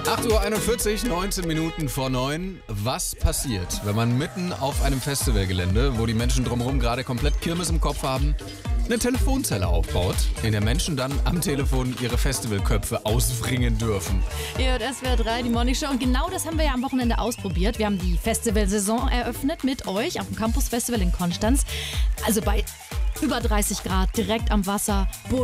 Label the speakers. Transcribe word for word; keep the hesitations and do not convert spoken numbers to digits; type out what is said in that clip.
Speaker 1: acht Uhr einundvierzig, neunzehn Minuten vor neun. Was passiert, wenn man mitten auf einem Festivalgelände, wo die Menschen drumherum gerade komplett Kirmes im Kopf haben, eine Telefonzelle aufbaut, in der Menschen dann am Telefon ihre Festivalköpfe auswringen dürfen?
Speaker 2: Ihr hört S W R drei, die Morning Show. Und genau das haben wir ja am Wochenende ausprobiert. Wir haben die Festivalsaison eröffnet mit euch auf dem Campus Festival in Konstanz. Also bei über dreißig Grad, direkt am Wasser.